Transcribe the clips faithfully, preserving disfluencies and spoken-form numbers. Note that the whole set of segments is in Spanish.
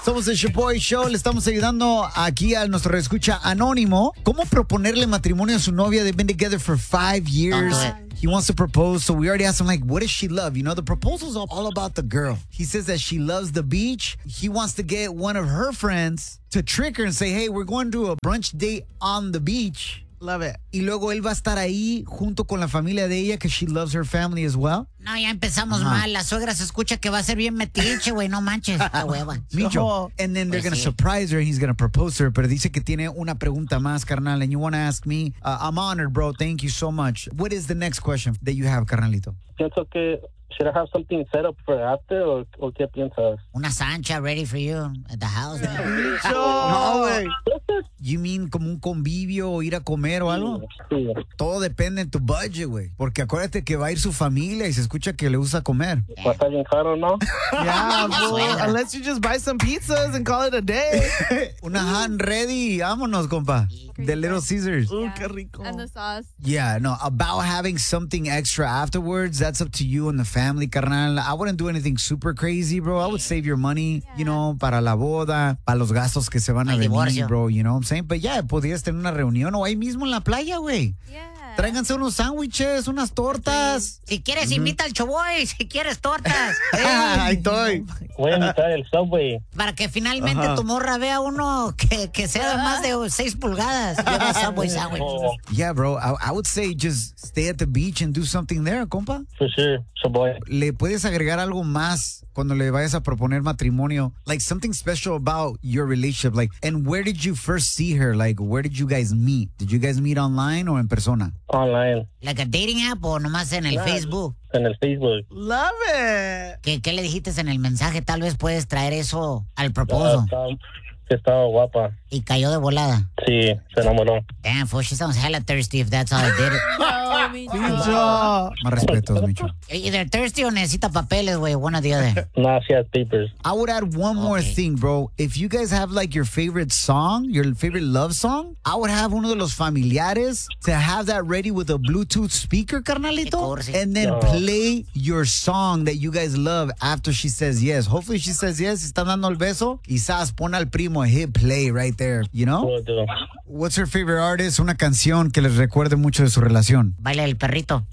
Somos el Shaboy Show. Le estamos ayudando aquí a nuestro escucha anónimo. ¿Cómo proponerle matrimonio a su novia? They've been together for five years. He wants to propose, so we already asked him, like, what does she love? You know, the proposal's all about the girl. He says that she loves the beach. He wants to get one of her friends to trick her and say, hey, we're going to a brunch date on the beach. Love it. Y luego él va a estar ahí junto con la familia de ella, because she loves her family as well. No, ya empezamos Ajá. mal. La suegra se escucha que va a ser bien metiche, güey. No manches, la hueva. Micho. And then they're Pues going to sí. surprise her. He's going to propose to her. Pero dice que tiene una pregunta más, carnal. And you want to ask me? Uh, I'm honored, bro. Thank you so much. What is the next question that you have, carnalito? Pienso que, should I have something set up for after, o, o qué piensas? Una sancha ready for you at the house, man. No, güey. You mean como un convivio o ir a comer o algo? Sí. Todo depende en tu budget, güey. Porque acuérdate que va a ir su familia y se escucha que le gusta comer. Va a estar bien caro, ¿no? Yeah, La fool. suegra. Unless you just buy some pizzas and call it a day. Una hot and ready. Vámonos, compa. De Little Caesars. Ooh, qué rico. And the sauce. Yeah, no, about having something extra afterwards, that's up to you and the family, carnal. I wouldn't do anything super crazy, bro. I would save your money, you know, para la boda, para los gastos que se van a El venir, divorcio. bro, you know what I'm saying? But yeah, podrías tener una reunión o ahí mismo en la playa, güey. Yeah. Tráiganse unos sándwiches, unas tortas. Si quieres, invita al Choboy. Si quieres, tortas. Ahí estoy. Voy a invitar el Subway. Para que finalmente tu morra vea uno que, que sea de más de seis pulgadas. Lleva Subway sandwich. Oh, Yeah, bro, I, I would say just stay at the beach and do something there, compa. for sure, Shaboy. ¿Le puedes agregar algo más cuando le vayas a proponer matrimonio? Like something special about your relationship. Like, and where did you first see her? Like, where did you guys meet? Did you guys meet online or en persona? Online, Like a dating app o nomás en el Nah. Facebook. en el Facebook. Love it. ¿Qué, ¿Qué le dijiste en el mensaje? Tal vez puedes traer eso al Ah, proposal. estaba- que estaba guapa. Y cayó de volada. Sí, se enamoró. Damn, fool, she sounds hella thirsty if that's how I did it. No, me too. Micho. Más respetos, Micho. Either thirsty o necesita papeles, güey. One or the other. No, she has papers. I would add one more Okay. thing, bro. If you guys have like your favorite song, your favorite love song, I would have uno de los familiares to have that ready with a Bluetooth speaker, carnalito, Qué cursi. and then No. play your song that you guys love after she says yes. Hopefully she says yes. Si están dando el beso, quizás pon al primo and hit play right there, you know? Will do. What's her favorite artist? Una canción que les recuerde mucho de su relación. Baila el perrito.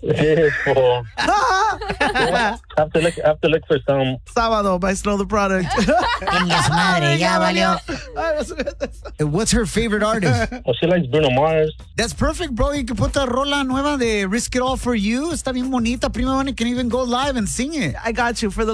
Oh. have to look. Have to look for some. Sábado by Snow the Product. Tenga su madre, ya valió. Uh, What's her favorite artist? Well, she likes Bruno Mars. That's perfect, bro. You can put the rola nueva de Risk It All For You. Está bien bonita. Prima Vane can even go live and sing it. I got you for the